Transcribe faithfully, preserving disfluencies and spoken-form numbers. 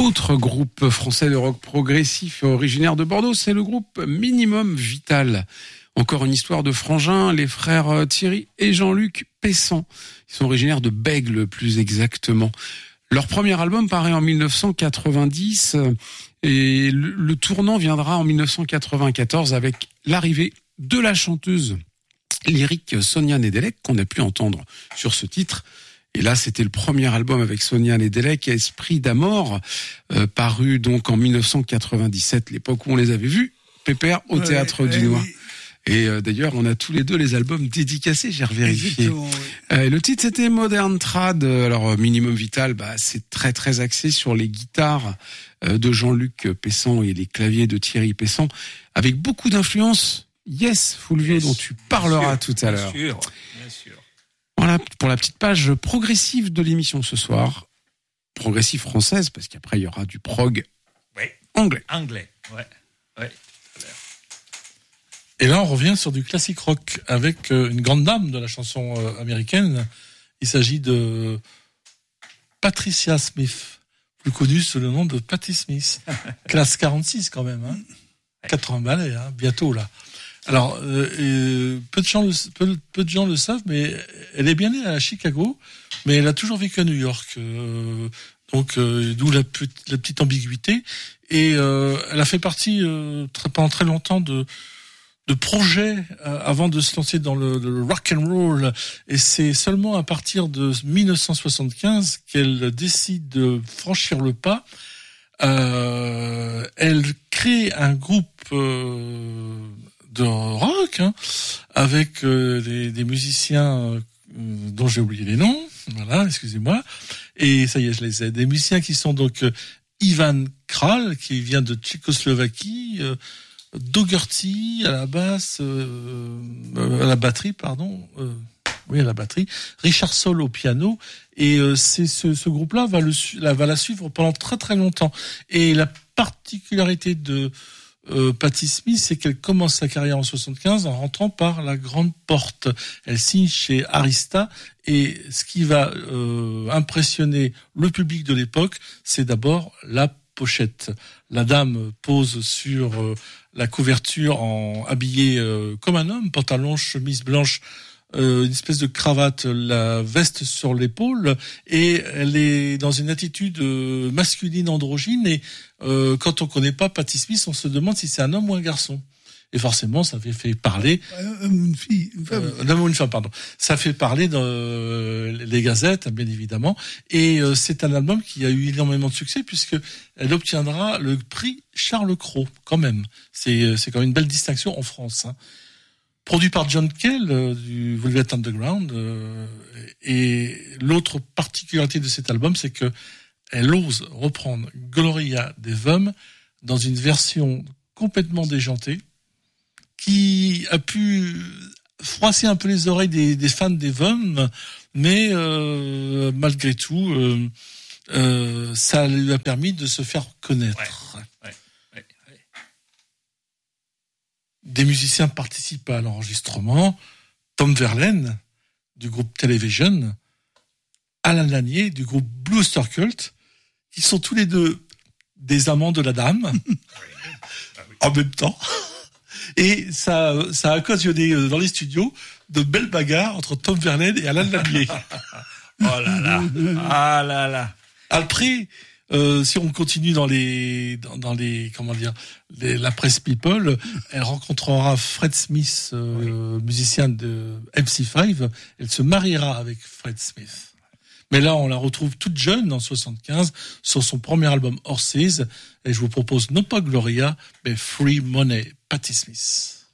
autre groupe français de rock progressif originaire de Bordeaux, c'est le groupe Minimum Vital. Encore une histoire de frangins, les frères Thierry et Jean-Luc Pessan. Ils sont originaires de Bègle, plus exactement. Leur premier album paraît en dix-neuf cent quatre-vingt-dix et le, le tournant viendra en dix-neuf cent quatre-vingt-quatorze avec l'arrivée de la chanteuse lyrique Sonia Nedelec qu'on a pu entendre sur ce titre. Et là, c'était le premier album avec Sonia Nedelec, Esprit d'Amor, euh, paru donc en dix-neuf cent quatre-vingt-dix-sept, l'époque où on les avait vus, pépère au ouais, Théâtre ouais, du Noir. Oui. Et euh, d'ailleurs, on a tous les deux les albums dédicacés, j'ai revérifié. Oui. Euh, le titre, c'était Modern Trad. Alors, Minimum Vital, bah, c'est très, très axé sur les guitares euh, de Jean-Luc Pessan et les claviers de Thierry Pessan, avec beaucoup d'influence. Yes, Fulvio, yes, dont tu parleras sûr, tout à l'heure. Bien sûr, bien sûr. Voilà, pour la petite page progressive de l'émission ce soir. Progressive française, parce qu'après, il y aura du prog oui. anglais. Anglais, ouais. ouais. Et là, on revient sur du classique rock avec une grande dame de la chanson américaine. Il s'agit de Patricia Smith, plus connue sous le nom de Patti Smith. Classe quarante-six quand même, hein. quatre-vingts balais, hein, bientôt là. Alors, euh, peu de gens le, peu, peu de gens le savent, mais elle est bien née à Chicago, mais elle a toujours vécu à New York. Euh, donc, euh, d'où la, la petite ambiguïté. Et euh, elle a fait partie euh, très, pendant très longtemps de de projets euh, avant de se lancer dans le, le rock and roll. Et c'est seulement à partir de dix-neuf cent soixante-quinze qu'elle décide de franchir le pas. Euh, elle crée un groupe euh, de rock hein, avec euh, des, des musiciens euh, dont j'ai oublié les noms. Voilà, excusez-moi. Et ça y est, je les ai. Des musiciens qui sont donc euh, Ivan Kral, qui vient de Tchécoslovaquie, euh, Dougherty à la basse, euh, euh, à la batterie, pardon. Euh, oui, à la batterie. Richard Soul au piano. Et euh, c'est ce, ce groupe-là va, le, la, va la suivre pendant très très longtemps. Et la particularité de euh, Patti Smith, c'est qu'elle commence sa carrière en soixante-quinze en rentrant par la grande porte. Elle signe chez Arista. Et ce qui va euh, impressionner le public de l'époque, c'est d'abord la pochette. La dame pose sur euh, la couverture en habillée euh, comme un homme, pantalon, chemise blanche, euh, une espèce de cravate, la veste sur l'épaule, et elle est dans une attitude euh, masculine androgyne. Et euh, quand on connaît pas Patti Smith, on se demande si c'est un homme ou un garçon. Et forcément, ça fait, fait parler. Un homme ou une fille, une femme. Euh, un homme ou une femme, pardon. Ça fait parler dans euh, les gazettes, bien évidemment. Et euh, c'est un album qui a eu énormément de succès puisque elle obtiendra le prix Charles Cros, quand même. C'est, c'est quand même une belle distinction en France. Hein. Produit par John Cale euh, du Velvet Underground. Euh, et l'autre particularité de cet album, c'est que elle ose reprendre Gloria Devum dans une version complètement déjantée, qui a pu froisser un peu les oreilles des, des fans des Vum, mais euh, malgré tout, euh, euh, ça lui a permis de se faire connaître. Ouais, ouais, ouais, ouais. Des musiciens participent à l'enregistrement. Tom Verlaine, du groupe Television, Alan Lanier, du groupe Blue Oyster Cult, qui sont tous les deux des amants de la dame, en même temps. Et ça, ça a occasionné dans les studios de belles bagarres entre Tom Verlaine et Alan Lanier. Oh là là, ah là là. Après, euh, si on continue dans les, dans, dans les, comment dire, les, la presse people, elle rencontrera Fred Smith, euh, oui. musicien de M C cinq. Elle se mariera avec Fred Smith. Mais là, on la retrouve toute jeune, en soixante-quinze, sur son premier album Horses. Et je vous propose non pas Gloria, mais Free Money, Patti Smith.